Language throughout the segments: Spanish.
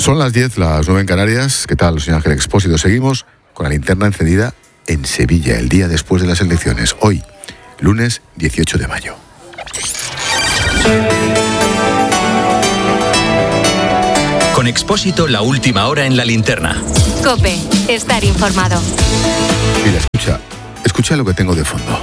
Son las 10, las 9 en Canarias. ¿Qué tal, señor Ángel Expósito? Seguimos con la linterna encendida en Sevilla, el día después de las elecciones. Hoy, lunes 18 de mayo. Con Expósito, la última hora en la linterna. COPE, estar informado. Mira, escucha lo que tengo de fondo.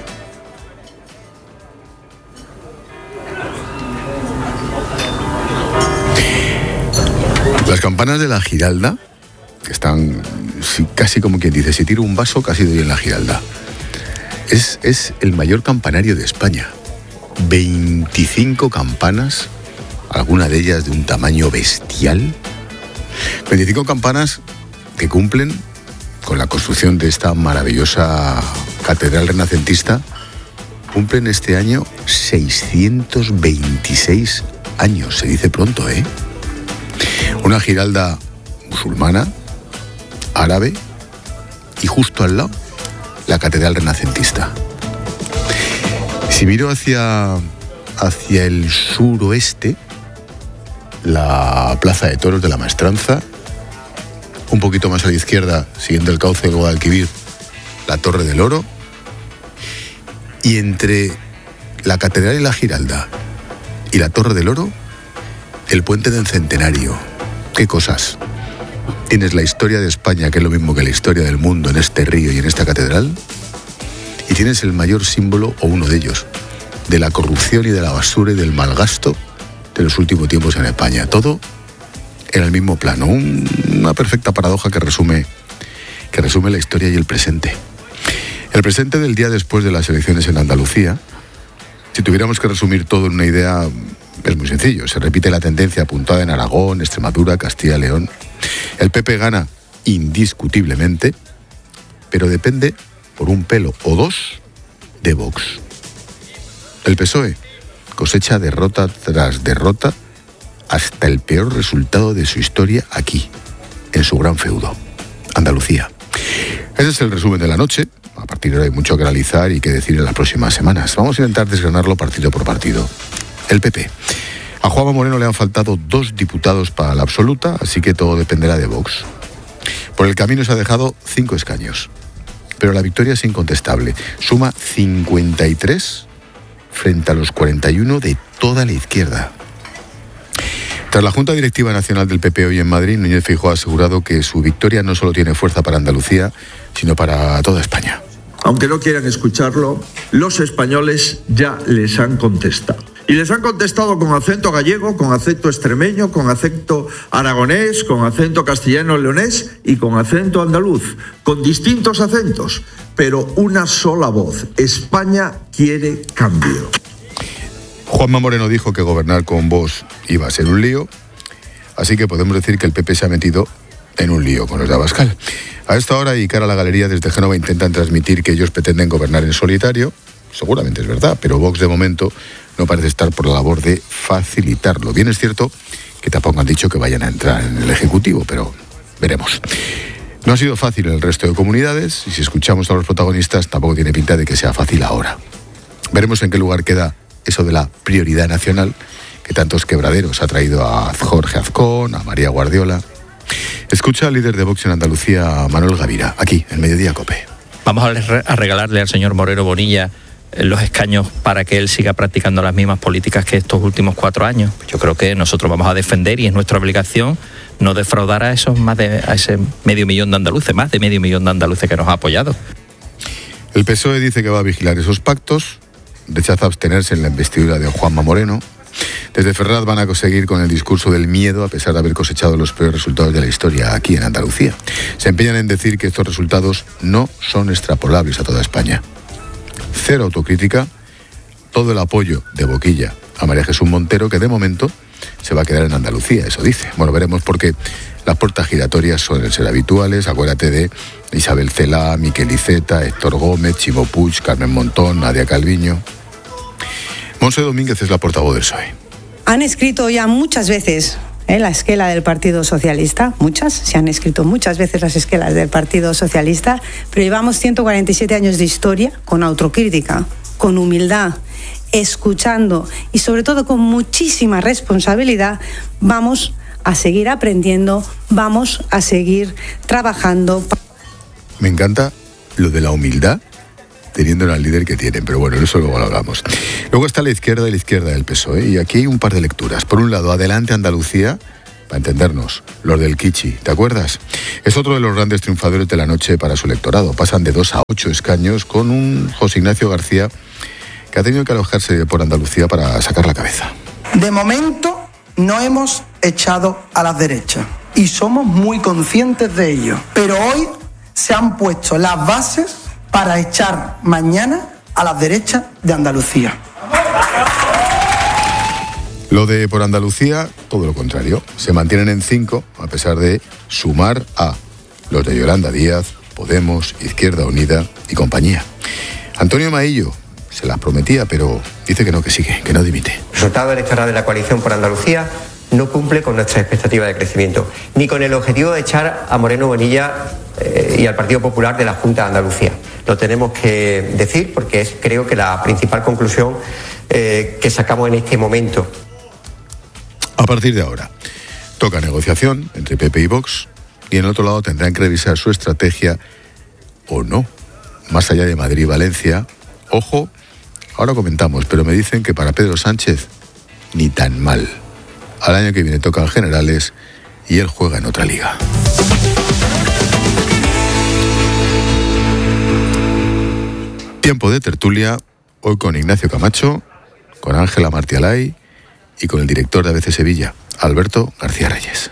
Las campanas de la Giralda, que están casi como quien dice, si tiro un vaso casi doy en la Giralda. Es el mayor campanario de España. 25 campanas, alguna de ellas de un tamaño bestial. 25 campanas que cumplen con la construcción de esta maravillosa catedral renacentista. Cumplen este año 626 años, se dice pronto, ¿eh? Una Giralda musulmana, árabe, y justo al lado, la catedral renacentista. Si miro hacia el suroeste, la plaza de toros de la Maestranza, un poquito más a la izquierda, siguiendo el cauce del Guadalquivir, la Torre del Oro, y entre la catedral y la Giralda y la Torre del Oro, el puente del Centenario. ¿Qué cosas? Tienes la historia de España, que es lo mismo que la historia del mundo, en este río y en esta catedral, y tienes el mayor símbolo, o uno de ellos, de la corrupción y de la basura y del malgasto de los últimos tiempos en España. Todo en el mismo plano. Una perfecta paradoja que resume la historia y el presente. El presente del día después de las elecciones en Andalucía, si tuviéramos que resumir todo en una idea, es muy sencillo. Se repite la tendencia apuntada en Aragón, Extremadura, Castilla y León. El PP gana indiscutiblemente, pero depende por un pelo o dos de Vox. El PSOE cosecha derrota tras derrota hasta el peor resultado de su historia aquí, en su gran feudo, Andalucía. Ese es el resumen de la noche. A partir de ahora hay mucho que analizar y que decir en las próximas semanas. Vamos a intentar desgranarlo partido por partido. El PP. A Juanma Moreno le han faltado 2 diputados para la absoluta, así que todo dependerá de Vox. Por el camino se ha dejado 5 escaños, pero la victoria es incontestable. Suma 53 frente a los 41 de toda la izquierda. Tras la Junta Directiva Nacional del PP hoy en Madrid, Núñez Feijóo ha asegurado que su victoria no solo tiene fuerza para Andalucía, sino para toda España. Aunque no quieran escucharlo, los españoles ya les han contestado. Y les han contestado con acento gallego, con acento extremeño, con acento aragonés, con acento castellano-leonés y con acento andaluz, con distintos acentos, pero una sola voz. España quiere cambio. Juanma Moreno dijo que gobernar con Vox iba a ser un lío, así que podemos decir que el PP se ha metido en un lío con los de Abascal. A esta hora y cara a la galería desde Génova intentan transmitir que ellos pretenden gobernar en solitario. Seguramente es verdad, pero Vox de momento no parece estar por la labor de facilitarlo. Bien es cierto que tampoco han dicho que vayan a entrar en el Ejecutivo, pero veremos. No ha sido fácil en el resto de comunidades y si escuchamos a los protagonistas tampoco tiene pinta de que sea fácil ahora. Veremos en qué lugar queda eso de la prioridad nacional que tantos quebraderos ha traído a Jorge Azcón, a María Guardiola. Escucha al líder de Vox en Andalucía, Manuel Gavira, aquí en Mediodía COPE. Vamos a regalarle al señor Moreno Bonilla los escaños para que él siga practicando las mismas políticas que estos últimos 4 años. Yo creo que nosotros vamos a defender y es nuestra obligación no defraudar a ese medio millón de andaluces, más de medio millón de andaluces que nos ha apoyado. El PSOE dice que va a vigilar esos pactos, rechaza abstenerse en la investidura de Juanma Moreno. Desde Ferraz van a seguir con el discurso del miedo a pesar de haber cosechado los peores resultados de la historia aquí en Andalucía. Se empeñan en decir que estos resultados no son extrapolables a toda España. Cero autocrítica, todo el apoyo de boquilla a María Jesús Montero, que de momento se va a quedar en Andalucía, eso dice. Bueno, veremos porque las puertas giratorias suelen ser habituales. Acuérdate de Isabel Cela, Miquel Iceta, Héctor Gómez, Chimo Puig, Carmen Montón, Nadia Calviño. Montse Domínguez es la portavoz del PSOE. Han escrito ya muchas veces la esquela del Partido Socialista, se han escrito muchas veces las esquelas del Partido Socialista, pero llevamos 147 años de historia con autocrítica, con humildad, escuchando y sobre todo con muchísima responsabilidad. Vamos a seguir aprendiendo, vamos a seguir trabajando. Me encanta lo de la humildad, teniendo al líder que tienen, pero bueno, eso luego lo hablamos. Luego está la izquierda del PSOE, y aquí hay un par de lecturas. Por un lado, Adelante Andalucía, para entendernos, los del Kichi, ¿te acuerdas? Es otro de los grandes triunfadores de la noche para su electorado. Pasan de 2 a 8 escaños con un José Ignacio García que ha tenido que alojarse por Andalucía para sacar la cabeza. De momento no hemos echado a las derechas y somos muy conscientes de ello, pero hoy se han puesto las bases para echar mañana a las derechas de Andalucía. Lo de por Andalucía, todo lo contrario. Se mantienen en 5, a pesar de sumar a los de Yolanda Díaz, Podemos, Izquierda Unida y compañía. Antonio Maillo se las prometía, pero dice que no, que sigue, que no dimite. El resultado electoral de la coalición por Andalucía no cumple con nuestra expectativa de crecimiento, ni con el objetivo de echar a Moreno Bonilla y al Partido Popular de la Junta de Andalucía. Lo tenemos que decir porque es, creo que, la principal conclusión que sacamos en este momento. A partir de ahora, toca negociación entre PP y Vox, y en el otro lado tendrán que revisar su estrategia o no. Más allá de Madrid y Valencia, ojo, ahora comentamos, pero me dicen que para Pedro Sánchez ni tan mal. Al año que viene tocan generales y él juega en otra liga. Tiempo de tertulia, hoy con Ignacio Camacho, con Ángela Martialay y con el director de ABC Sevilla, Alberto García Reyes.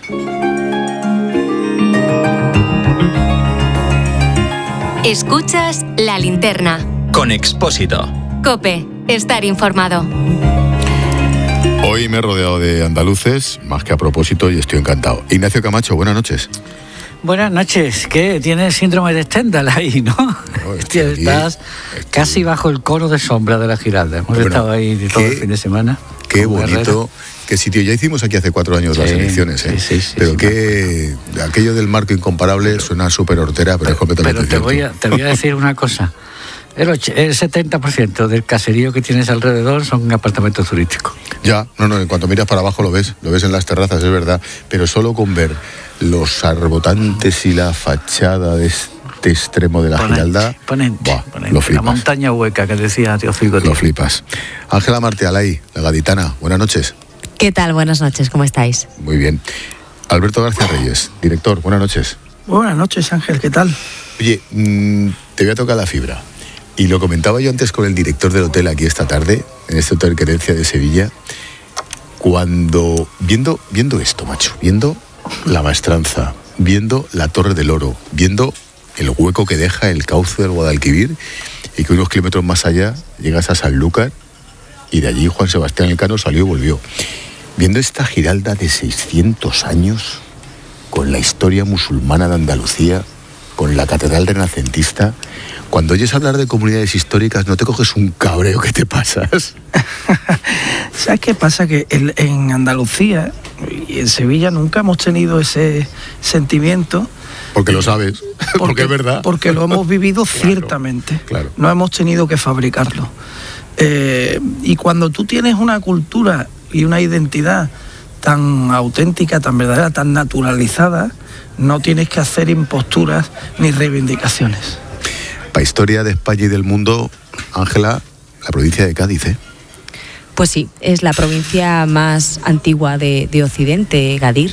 Escuchas La Linterna. Con Expósito. COPE. Estar informado. Hoy me he rodeado de andaluces, más que a propósito, y estoy encantado. Ignacio Camacho, buenas noches. Buenas noches. ¿Qué? Tienes síndrome de Stendhal ahí, ¿no? Estás casi bajo el cono de sombra de la Giralda. Hemos estado ahí todo el fin de semana. Qué bonito, qué sitio. Ya hicimos aquí hace 4 años las elecciones, ¿eh? Sí, pero que aquello del marco incomparable suena súper hortera, pero es completamente cierto. Pero te voy a decir una cosa. El 70% del caserío que tienes alrededor son apartamentos turísticos. Ya, no, en cuanto miras para abajo lo ves en las terrazas, es verdad, pero solo con ver los arbotantes y la fachada de este extremo de la Giralda, lo flipas. La montaña hueca que decía Teófilo. Lo flipas. Ángela Martialay, la gaditana, buenas noches. ¿Qué tal? Buenas noches, ¿cómo estáis? Muy bien. Alberto García Reyes, director, buenas noches. Buenas noches, Ángel, ¿qué tal? Oye, te voy a tocar la fibra. Y lo comentaba yo antes con el director del hotel aquí esta tarde, en este Hotel Querencia de Sevilla, cuando viendo esto, macho, viendo la Maestranza, viendo la Torre del Oro, viendo el hueco que deja el cauce del Guadalquivir, y que unos kilómetros más allá llegas a Sanlúcar, y de allí Juan Sebastián Elcano salió y volvió. Viendo esta Giralda de 600 años, con la historia musulmana de Andalucía, con la catedral renacentista, cuando oyes hablar de comunidades históricas, ¿no te coges un cabreo que te pasas? ¿Sabes qué pasa? Que en Andalucía y en Sevilla nunca hemos tenido ese sentimiento. Porque lo sabes, porque es verdad. Porque lo hemos vivido ciertamente. Claro. No hemos tenido que fabricarlo. Y cuando tú tienes una cultura y una identidad tan auténtica, tan verdadera, tan naturalizada, no tienes que hacer imposturas ni reivindicaciones. Para historia de España y del mundo, Ángela, la provincia de Cádiz, ¿eh? Pues sí, es la provincia más antigua de Occidente, Gadir,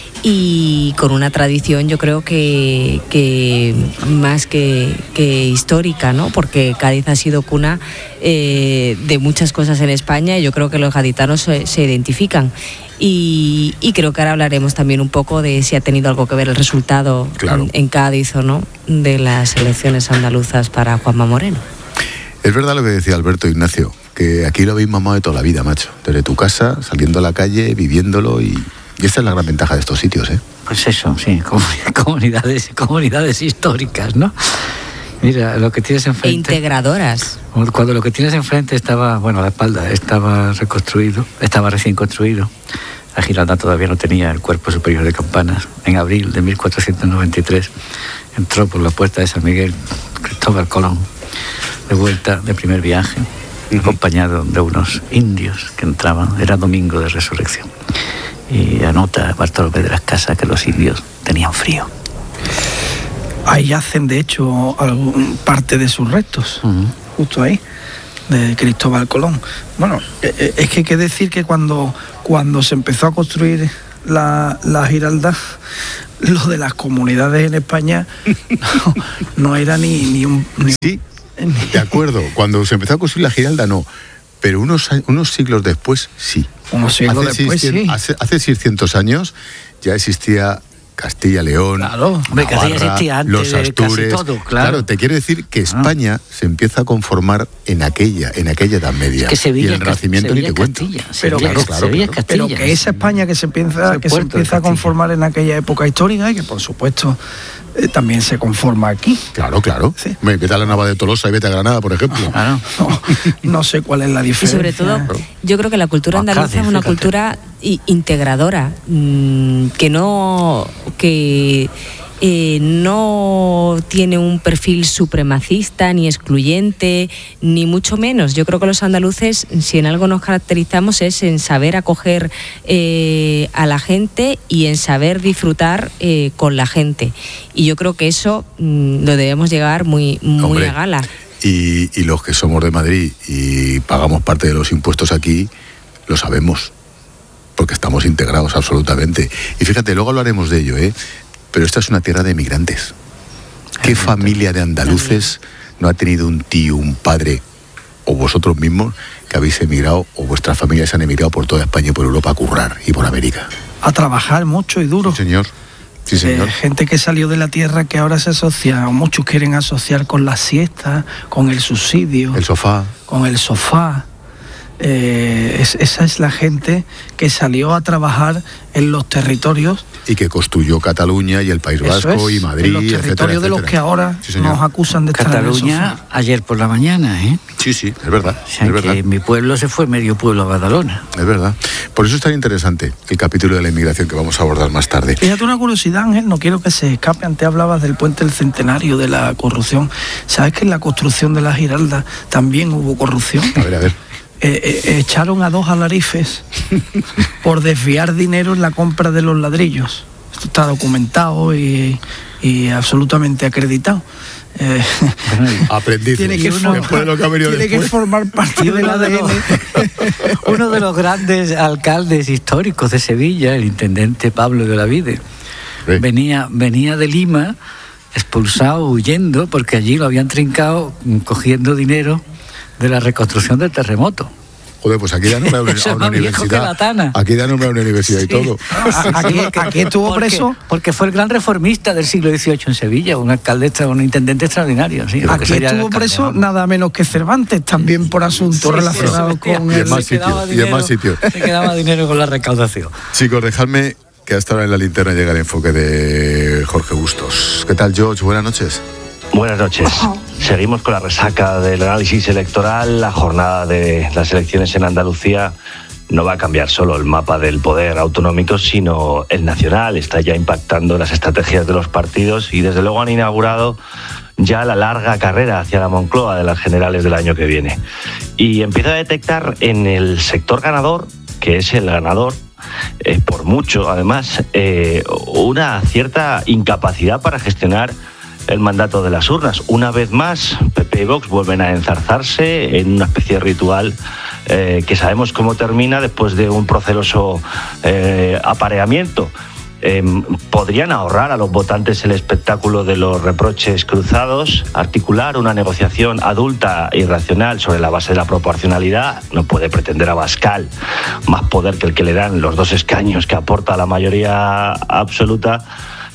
y con una tradición yo creo que más que histórica, ¿no? Porque Cádiz ha sido cuna de muchas cosas en España y yo creo que los gaditanos se identifican. Y creo que ahora hablaremos también un poco de si ha tenido algo que ver el resultado en Cádiz o no de las elecciones andaluzas para Juanma Moreno. Es verdad lo que decía Alberto, Ignacio, que aquí lo habéis mamado de toda la vida, macho. Desde tu casa, saliendo a la calle, viviéndolo y esta es la gran ventaja de estos sitios, ¿eh? Pues eso, sí, comunidades históricas, ¿no? Mira, lo que tienes enfrente... E integradoras. Cuando lo que tienes enfrente estaba, a la espalda, estaba reconstruido, estaba recién construido. La Giralda todavía no tenía el cuerpo superior de campanas. En abril de 1493 entró por la puerta de San Miguel Cristóbal Colón, de vuelta de primer viaje, acompañado de unos indios que entraban. Era domingo de resurrección. y anota Bartolomé de las Casas que los indios tenían frío. Ahí yacen, de hecho, parte de sus restos, justo ahí, de Cristóbal Colón. Bueno, es que hay que decir que cuando se empezó a construir la Giralda, lo de las comunidades en España no era ni un... Sí, de acuerdo. Cuando se empezó a construir la Giralda, no. Pero unos siglos después, sí. Unos siglos después, sí. Hace 600 años ya existía Castilla-León, claro, Castilla existía antes los Astures. Casi todo, claro, te quiero decir que España se empieza a conformar en aquella Edad Media. Es que Sevilla, y el Renacimiento ni te cuento. Pero que esa España que se empieza a conformar en aquella época histórica y que por supuesto también se conforma aquí. Claro. Sí. Vete a la Nava de Tolosa y vete a Granada, por ejemplo. Claro. No sé cuál es la diferencia. Y sobre todo, yo creo que la cultura andaluza es una cultura integradora, que no tiene un perfil supremacista ni excluyente, ni mucho menos. Yo creo que los andaluces, si en algo nos caracterizamos, es en saber acoger a la gente y en saber disfrutar con la gente. Y yo creo que eso lo debemos llegar muy Hombre, a gala. Y los que somos de Madrid y pagamos parte de los impuestos aquí, lo sabemos, porque estamos integrados absolutamente. Y fíjate, luego hablaremos de ello, pero esta es una tierra de emigrantes. ¿Qué familia de andaluces no ha tenido un tío, un padre, o vosotros mismos, que habéis emigrado, o vuestras familias han emigrado por toda España y por Europa a currar, y por América? A trabajar mucho y duro. Sí, señor. Gente que salió de la tierra que ahora se asocia, o muchos quieren asociar con la siesta, con el subsidio. El sofá. Con el sofá. Esa es la gente que salió a trabajar en los territorios y que construyó Cataluña y el País Vasco y Madrid, en los territorios de los que ahora nos acusan de estar Cataluña en el sofá. Ayer por la mañana, Sí, es verdad. O sea, es verdad. Que mi pueblo se fue medio pueblo a Badalona. Es verdad. Por eso es tan interesante el capítulo de la inmigración que vamos a abordar más tarde. Fíjate una curiosidad, Ángel, no quiero que se escape. Antes hablabas del puente del Centenario, de la corrupción. ¿Sabes que en la construcción de la Giralda también hubo corrupción? A ver. Echaron a 2 alarifes por desviar dinero en la compra de los ladrillos. Esto está documentado y absolutamente acreditado. Aprendiz. Tiene que formar parte del ADN. Uno de los grandes alcaldes históricos de Sevilla, el intendente Pablo de Olavide, venía de Lima, expulsado, huyendo, porque allí lo habían trincado cogiendo dinero de la reconstrucción del terremoto. Joder, pues aquí dan una universidad. Aquí dan una universidad y todo. Aquí estuvo preso. Porque fue el gran reformista del siglo XVIII en Sevilla, un intendente extraordinario. Sí, aquí estuvo preso nada menos que Cervantes, también por asuntos relacionados con el... Y en más sitios. Se quedaba dinero con la recaudación. Chicos, dejadme que hasta ahora en la linterna llega el enfoque de Jorge Bustos. ¿Qué tal, George? Buenas noches. Buenas noches. Seguimos con la resaca del análisis electoral. La jornada de las elecciones en Andalucía no va a cambiar solo el mapa del poder autonómico, sino el nacional. Está ya impactando las estrategias de los partidos y desde luego han inaugurado ya la larga carrera hacia la Moncloa de las generales del año que viene. Y empiezo a detectar en el sector ganador, que es el ganador, por mucho además, una cierta incapacidad para gestionar el mandato de las urnas. Una vez más, PP y Vox vuelven a enzarzarse en una especie de ritual que sabemos cómo termina después de un proceloso apareamiento. Podrían ahorrar a los votantes el espectáculo de los reproches cruzados, articular una negociación adulta y racional sobre la base de la proporcionalidad. No puede pretender Abascal más poder que el que le dan los 2 escaños que aporta la mayoría absoluta.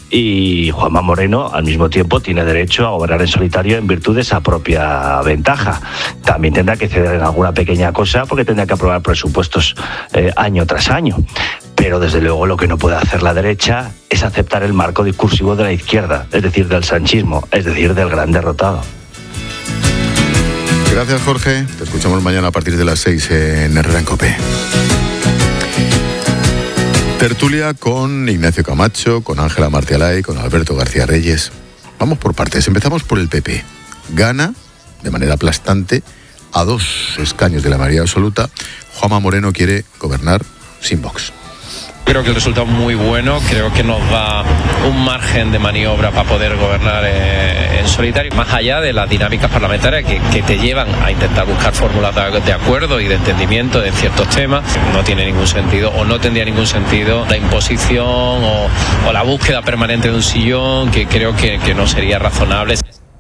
Y Juanma Moreno, al mismo tiempo, tiene derecho a gobernar en solitario en virtud de esa propia ventaja. También tendrá que ceder en alguna pequeña cosa porque tendrá que aprobar presupuestos año tras año. Pero desde luego lo que no puede hacer la derecha es aceptar el marco discursivo de la izquierda, es decir, del sanchismo, es decir, del gran derrotado. Gracias, Jorge. Te escuchamos mañana a partir de las 6 en Herrera en COPE. Tertulia con Ignacio Camacho, con Ángela Martialay, con Alberto García Reyes. Vamos por partes. Empezamos por el PP. Gana, de manera aplastante, a 2 escaños de la mayoría absoluta. Juanma Moreno quiere gobernar sin Vox. Creo que el resultado es muy bueno, creo que nos da un margen de maniobra para poder gobernar en solitario, más allá de las dinámicas parlamentarias que te llevan a intentar buscar fórmulas de acuerdo y de entendimiento de ciertos temas. No tiene ningún sentido, o no tendría ningún sentido, la imposición o la búsqueda permanente de un sillón, que creo que no sería razonable.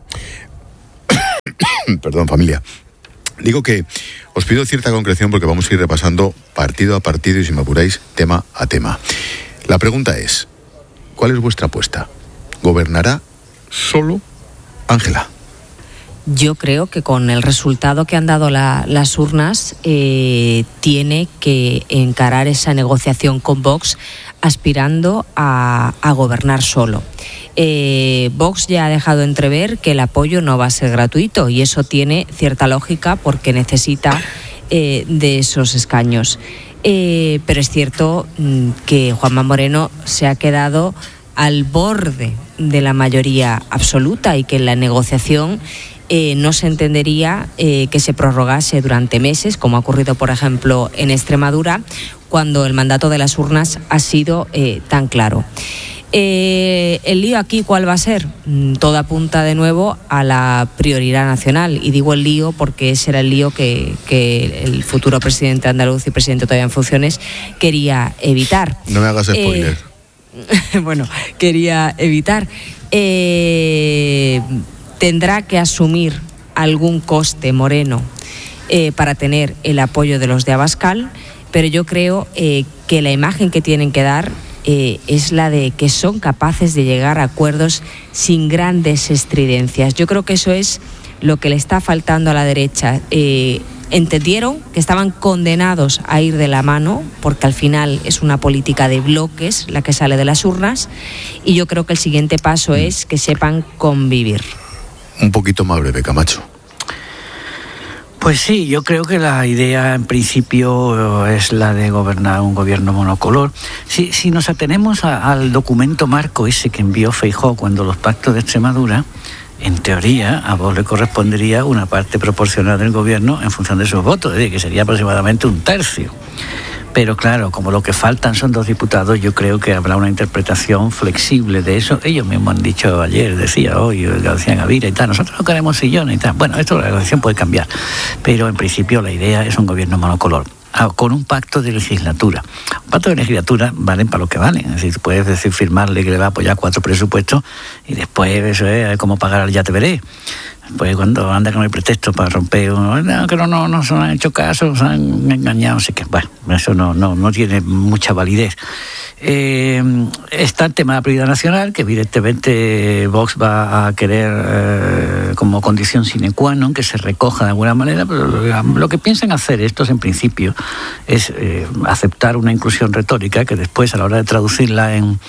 Perdón, familia. Digo que os pido cierta concreción porque vamos a ir repasando partido a partido y, si me apuráis, tema a tema. La pregunta es, ¿cuál es vuestra apuesta? ¿Gobernará solo Ángela? Yo creo que con el resultado que han dado las urnas tiene que encarar esa negociación con Vox aspirando a gobernar solo. Vox ya ha dejado entrever que el apoyo no va a ser gratuito y eso tiene cierta lógica porque necesita de esos escaños. Pero es cierto que Juanma Moreno se ha quedado al borde de la mayoría absoluta y que en la negociación no se entendería que se prorrogase durante meses, como ha ocurrido, por ejemplo, en Extremadura, cuando el mandato de las urnas ha sido tan claro. El lío aquí, ¿cuál va a ser? Todo apunta de nuevo a la prioridad nacional, y digo el lío porque ese era el lío que el futuro presidente andaluz y presidente todavía en funciones quería evitar. No me hagas spoiler. Bueno, quería evitar. Tendrá que asumir algún coste Moreno para tener el apoyo de los de Abascal, pero yo creo que la imagen que tienen que dar es la de que son capaces de llegar a acuerdos sin grandes estridencias. Yo creo que eso es lo que le está faltando a la derecha. Entendieron que estaban condenados a ir de la mano, porque al final es una política de bloques la que sale de las urnas, y yo creo que el siguiente paso es que sepan convivir. Un poquito más breve, Camacho. Pues sí, yo creo que la idea en principio es la de gobernar un gobierno monocolor. Si nos atenemos al documento marco ese que envió Feijóo cuando los pactos de Extremadura, en teoría a Vox le correspondería una parte proporcional del gobierno en función de sus votos, es decir, que sería aproximadamente un tercio. Pero claro, como lo que faltan son 2 diputados, yo creo que habrá una interpretación flexible de eso. Ellos mismos han dicho ayer, decía hoy García Gavira y tal, nosotros no queremos sillones y tal. Bueno, esto la negociación puede cambiar, pero en principio la idea es un gobierno monocolor, con un pacto de legislatura. Un pacto de legislatura valen para lo que valen. Es decir, puedes decir firmarle que le va a apoyar 4 presupuestos y después eso es como pagar al ya te veré. Pues cuando anda con el pretexto para romper, que no se han hecho caso, se han engañado, así que bueno, eso no tiene mucha validez. Está el tema de la prioridad nacional, que evidentemente Vox va a querer como condición sine qua non que se recoja de alguna manera, pero lo que piensan hacer estos en principio es aceptar una inclusión retórica que después, a la hora de traducirla en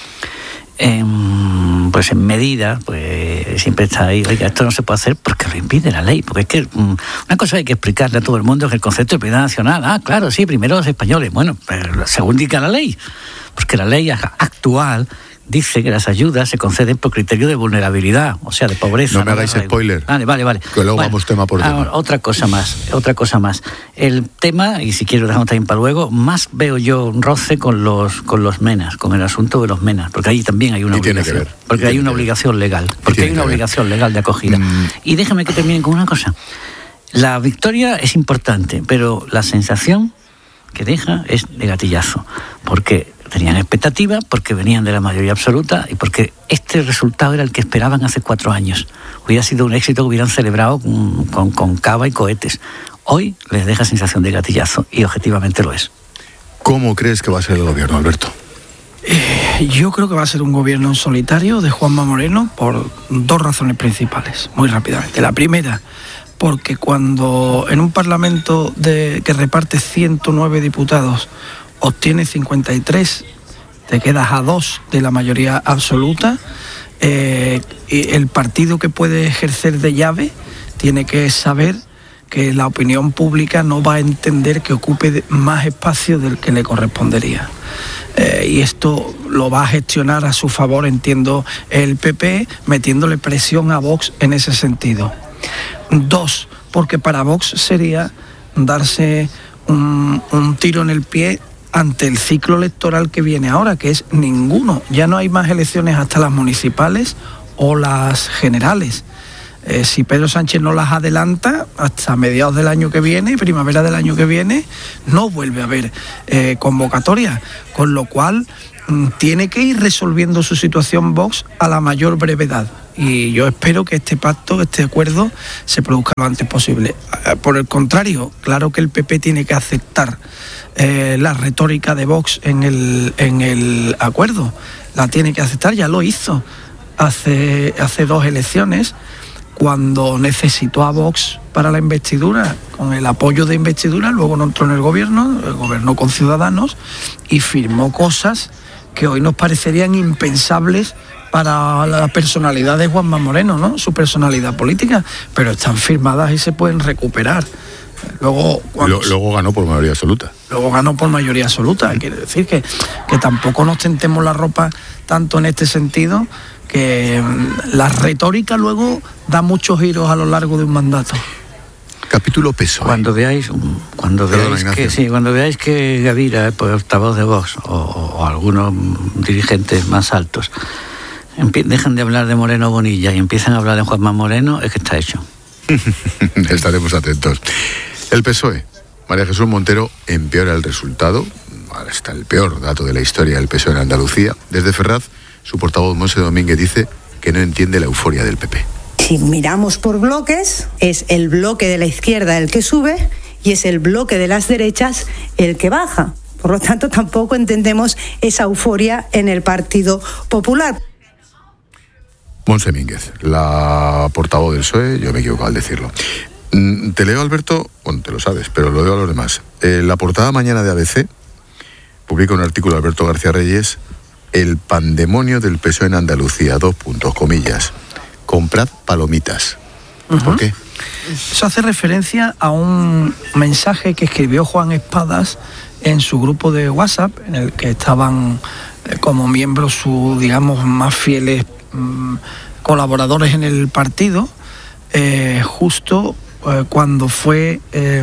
medida, pues siempre está ahí, oiga, esto no se puede hacer porque lo impide la ley, porque es que una cosa hay que explicarle a todo el mundo, que el concepto de prioridad nacional, claro, sí, primero los españoles, bueno, pero según indica la ley, porque la ley actual dice que las ayudas se conceden por criterio de vulnerabilidad, o sea, de pobreza. No me hagáis spoiler. Vale. Que luego vamos tema por tema. Otra cosa más. El tema, y si quiero dejamos también para luego, más veo yo un roce con los menas, con el asunto de los menas, porque ahí también hay una obligación. Porque hay una obligación legal. Porque hay una obligación legal de acogida. Y déjame que termine con una cosa. La victoria es importante, pero la sensación que deja es de gatillazo, porque tenían expectativas, porque venían de la mayoría absoluta y porque este resultado era el que esperaban hace 4 años. Hubiera sido un éxito que hubieran celebrado con cava y cohetes. Hoy les deja sensación de gatillazo y objetivamente lo es. ¿Cómo crees que va a ser el gobierno, Alberto? Yo creo que va a ser un gobierno en solitario de Juanma Moreno por 2 razones principales, muy rápidamente. La primera, porque cuando en un parlamento que reparte 109 diputados obtiene 53, te quedas a 2 de la mayoría absoluta, y el partido que puede ejercer de llave tiene que saber que la opinión pública no va a entender que ocupe más espacio del que le correspondería. Y esto lo va a gestionar a su favor, entiendo, el PP, metiéndole presión a Vox en ese sentido. 2, porque para Vox sería darse un tiro en el pie ante el ciclo electoral que viene ahora, que es ninguno. Ya no hay más elecciones hasta las municipales o las generales. Si Pedro Sánchez no las adelanta, hasta mediados del año que viene, primavera del año que viene, no vuelve a haber convocatoria, con lo cual tiene que ir resolviendo su situación Vox a la mayor brevedad. Y yo espero que este pacto, este acuerdo, se produzca lo antes posible. Por el contrario, claro que el PP tiene que aceptar la retórica de Vox en el acuerdo. La tiene que aceptar, ya lo hizo hace 2 elecciones, cuando necesitó a Vox para la investidura, con el apoyo de investidura, luego no entró en el gobierno con Ciudadanos, y firmó cosas que hoy nos parecerían impensables para la personalidad de Juanma Moreno, ¿no? Su personalidad política, pero están firmadas y se pueden recuperar. Luego ganó por mayoría absoluta. Luego ganó por mayoría absoluta. Quiere decir que tampoco nos tentemos la ropa tanto en este sentido, que la retórica luego da muchos giros a lo largo de un mandato. Capítulo PSOE. Cuando veáis que Gavira, portavoz de Vox, o algunos dirigentes más altos, dejan de hablar de Moreno Bonilla y empiezan a hablar de Juanma Moreno, es que está hecho. Estaremos atentos. El PSOE, María Jesús Montero, empeora el resultado. Ahora está el peor dato de la historia del PSOE en Andalucía. Desde Ferraz, su portavoz Monse Domínguez dice que no entiende la euforia del PP. Si miramos por bloques, es el bloque de la izquierda el que sube y es el bloque de las derechas el que baja. Por lo tanto, tampoco entendemos esa euforia en el Partido Popular. Monse Domínguez, la portavoz del PSOE, yo me he equivocado al decirlo. Te leo, Alberto, bueno, te lo sabes, pero lo leo a los demás. La portada mañana de ABC publica un artículo de Alberto García Reyes: el pandemonio del PSOE en Andalucía, : comprad palomitas. ¿Por qué? Eso hace referencia a un mensaje que escribió Juan Espadas en su grupo de WhatsApp, en el que estaban como miembros sus, digamos, más fieles colaboradores en el partido, justo cuando fue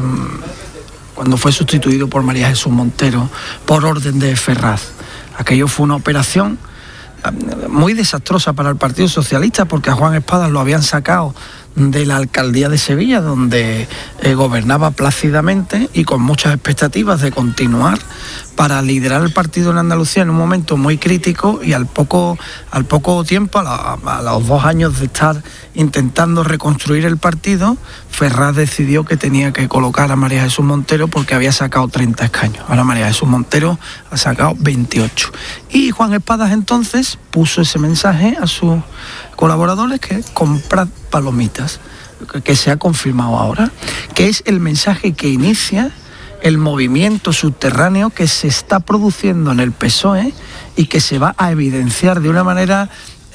sustituido por María Jesús Montero por orden de Ferraz. Aquello fue una operación muy desastrosa para el Partido Socialista, porque a Juan Espadas lo habían sacado de la alcaldía de Sevilla, donde gobernaba plácidamente y con muchas expectativas de continuar para liderar el partido en Andalucía en un momento muy crítico, y al poco tiempo, a los 2 años de estar intentando reconstruir el partido, Ferraz decidió que tenía que colocar a María Jesús Montero porque había sacado 30 escaños. Ahora María Jesús Montero ha sacado 28. Y Juan Espadas entonces puso ese mensaje a sus colaboradores, que comprad palomitas, que se ha confirmado ahora, que es el mensaje que inicia el movimiento subterráneo que se está produciendo en el PSOE y que se va a evidenciar de una manera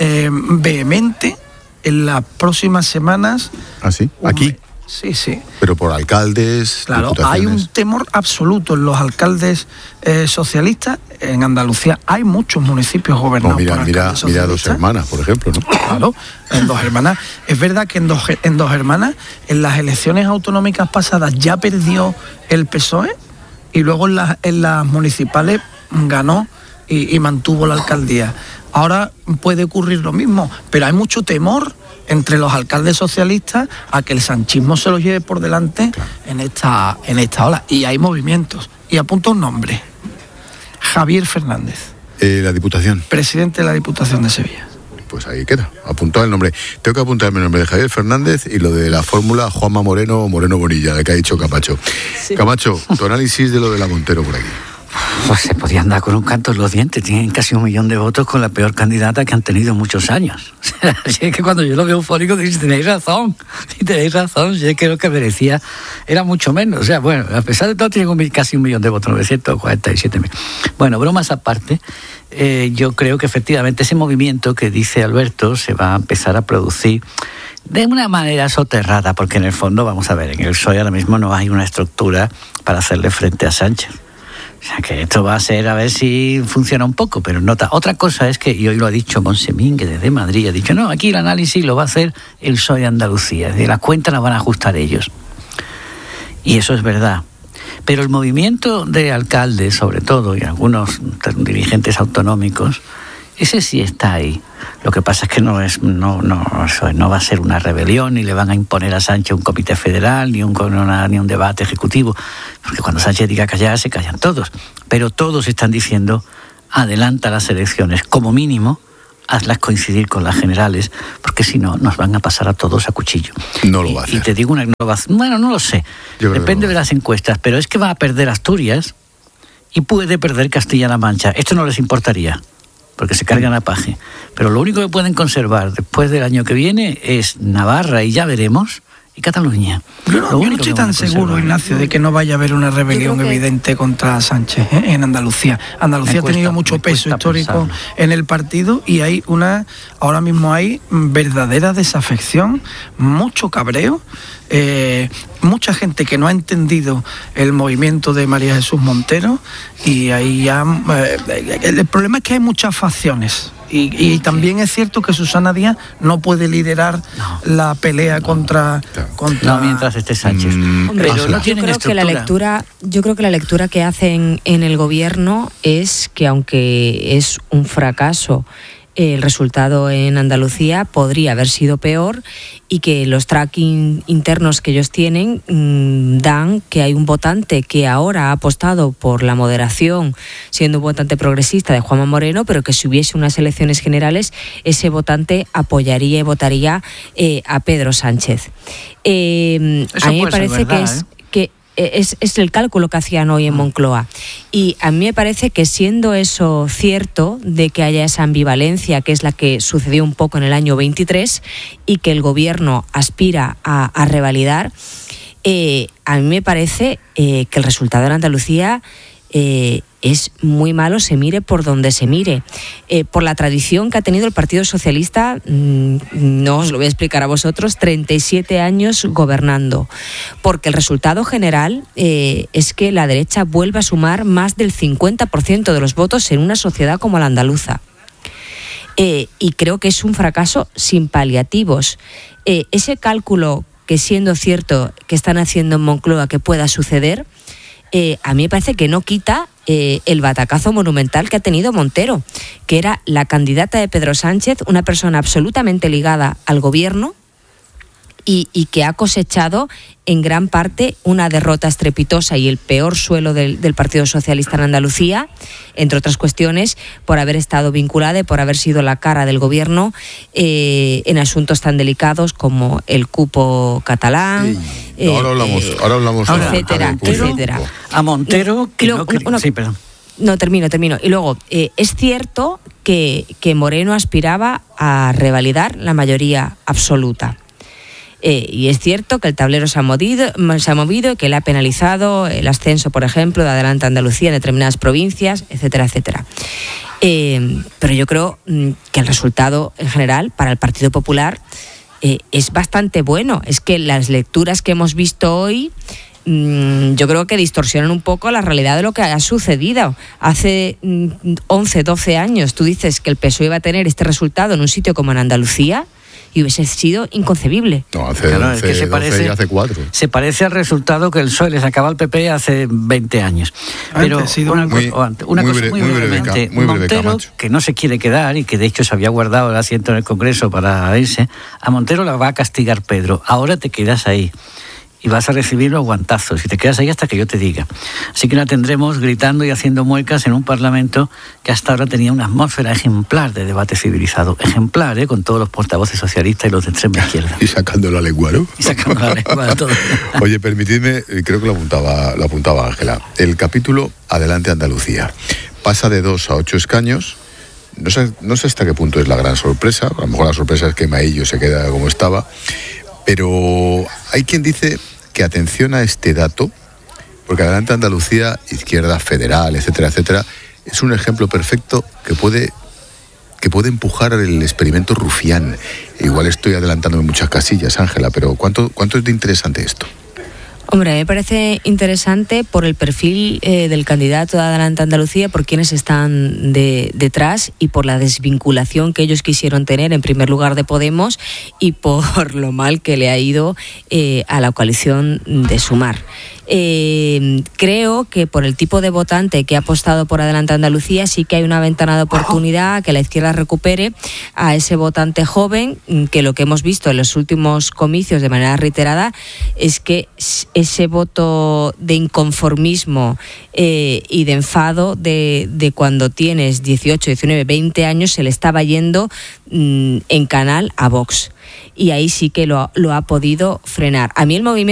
vehemente en las próximas semanas. ¿Ah, sí? ¿Aquí? Sí, sí. Pero por alcaldes, claro, hay un temor absoluto en los alcaldes socialistas. En Andalucía hay muchos municipios gobernados por alcaldes socialistas. Mira Dos Hermanas, por ejemplo, ¿no? Claro, en Dos Hermanas. Es verdad que en Dos Hermanas, en las elecciones autonómicas pasadas ya perdió el PSOE, y luego en las municipales ganó y mantuvo la alcaldía. Ahora puede ocurrir lo mismo, pero hay mucho temor entre los alcaldes socialistas a que el sanchismo se los lleve por delante en esta ola. Y hay movimientos. Y apunto un nombre: Javier Fernández. La Diputación. Presidente de la Diputación de Sevilla. Pues ahí queda, apuntado el nombre. Tengo que apuntarme el nombre de Javier Fernández y lo de la fórmula Juanma Moreno Bonilla, de que ha dicho Camacho. Sí. Camacho, tu análisis de lo de la Montero por aquí. Pues se podían dar con un canto en los dientes. Tienen casi 1 millón de votos con la peor candidata que han tenido en muchos años. Así es que cuando yo lo veo eufórico, digo, tenéis razón. Si es que lo que merecía era mucho menos. O sea, bueno, a pesar de todo, tiene casi 1 millón de votos, 947.000. Bueno, bromas aparte, yo creo que efectivamente ese movimiento que dice Alberto se va a empezar a producir de una manera soterrada, porque en el fondo, vamos a ver, en el PSOE ahora mismo no hay una estructura para hacerle frente a Sánchez. O sea, que esto va a ser a ver si funciona un poco, pero nota. Otra cosa es que, y hoy lo ha dicho Monse Domínguez desde Madrid, ha dicho, no, aquí el análisis lo va a hacer el PSOE de Andalucía, es decir, las cuentas las van a ajustar ellos. Y eso es verdad. Pero el movimiento de alcaldes, sobre todo, y algunos dirigentes autonómicos, ese sí está ahí. Lo que pasa es que no va a ser una rebelión, ni le van a imponer a Sánchez un comité federal, ni un debate ejecutivo, porque cuando Sánchez diga callar, se callan todos. Pero todos están diciendo, adelanta las elecciones, como mínimo, hazlas coincidir con las generales, porque si no, nos van a pasar a todos a cuchillo. No lo va a hacer. Y te digo una innovación, bueno, no lo sé, depende de las encuestas, pero es que va a perder Asturias y puede perder Castilla-La Mancha. Esto no les importaría, porque se cargan a Paje. Pero lo único que pueden conservar después del año que viene es Navarra, y ya veremos, y Cataluña. Yo no estoy tan seguro, Ignacio, de que no vaya a haber una rebelión evidente contra Sánchez en Andalucía. Andalucía ha tenido mucho peso histórico en el partido y ahora mismo hay verdadera desafección, mucho cabreo, mucha gente que no ha entendido el movimiento de María Jesús Montero, y ahí ya el problema es que hay muchas facciones. Y también es cierto que Susana Díaz no puede liderar la pelea contra... No, mientras esté Sánchez. Pero no tienen estructura. Yo creo que la lectura que hacen en el gobierno es que, aunque es un fracaso el resultado en Andalucía, podría haber sido peor, y que los tracking internos que ellos tienen dan que hay un votante que ahora ha apostado por la moderación, siendo un votante progresista de Juanma Moreno, pero que si hubiese unas elecciones generales, ese votante apoyaría y votaría a Pedro Sánchez. A mí me parece que es el cálculo que hacían hoy en Moncloa, y a mí me parece que, siendo eso cierto, de que haya esa ambivalencia, que es la que sucedió un poco en el año 23 y que el gobierno aspira a revalidar, a mí me parece que el resultado en Andalucía es muy malo, se mire por donde se mire. Por la tradición que ha tenido el Partido Socialista, no os lo voy a explicar a vosotros, 37 años gobernando. Porque el resultado general es que la derecha vuelve a sumar más del 50% de los votos en una sociedad como la andaluza. Y creo que es un fracaso sin paliativos. Ese cálculo, que siendo cierto que están haciendo en Moncloa que pueda suceder, a mí me parece que no quita el batacazo monumental que ha tenido Montero, que era la candidata de Pedro Sánchez, una persona absolutamente ligada al gobierno, y que ha cosechado en gran parte una derrota estrepitosa y el peor suelo del Partido Socialista en Andalucía, entre otras cuestiones, por haber estado vinculada y por haber sido la cara del gobierno en asuntos tan delicados como el cupo catalán. Ahora hablamos, etcétera. A Montero, sí, perdón. No, termino. Y luego, es cierto que Moreno aspiraba a revalidar la mayoría absoluta. Y es cierto que el tablero se ha movido, que le ha penalizado el ascenso, por ejemplo, de Adelante Andalucía en determinadas provincias, etcétera, etcétera. Pero yo creo que el resultado en general para el Partido Popular es bastante bueno. Es que las lecturas que hemos visto hoy, yo creo que distorsionan un poco la realidad de lo que ha sucedido. Hace 11, 12 años tú dices que el PSOE iba a tener este resultado en un sitio como en Andalucía, y hubiese sido inconcebible. No, es que se parece, hace 4. Se parece al resultado que el PSOE le sacaba al PP hace 20 años. Pero una cosa muy brevemente. Montero, que no se quiere quedar y que de hecho se había guardado el asiento en el Congreso para irse, a Montero la va a castigar Pedro. Ahora te quedas ahí y vas a recibir los guantazos y te quedas ahí hasta que yo te diga. Así que la tendremos gritando y haciendo muecas en un Parlamento que hasta ahora tenía una atmósfera ejemplar de debate civilizado. Ejemplar, con todos los portavoces socialistas y los de extrema izquierda. Y sacando la lengua, ¿no? Y sacando la lengua de todo. Oye, permitidme, creo que lo apuntaba Ángela. El capítulo Adelante Andalucía pasa de 2 a 8 escaños. No sé hasta qué punto es la gran sorpresa. A lo mejor la sorpresa es que Maillo se queda como estaba. Pero hay quien dice que atención a este dato, porque Adelante Andalucía, izquierda federal, etcétera, etcétera, es un ejemplo perfecto que puede empujar el experimento rufián. Igual estoy adelantándome muchas casillas, Ángela, pero ¿cuánto es de interesante esto? Hombre, me parece interesante por el perfil del candidato de Adelante Andalucía, por quienes están detrás y por la desvinculación que ellos quisieron tener, en primer lugar, de Podemos, y por lo mal que le ha ido a la coalición de Sumar. Creo que por el tipo de votante que ha apostado por Adelante Andalucía, sí que hay una ventana de oportunidad a que la izquierda recupere a ese votante joven, que lo que hemos visto en los últimos comicios de manera reiterada es que ese voto de inconformismo y de enfado de cuando tienes 18, 19, 20 años se le estaba yendo en canal a Vox. Y ahí sí que lo ha podido frenar. A mí el movimiento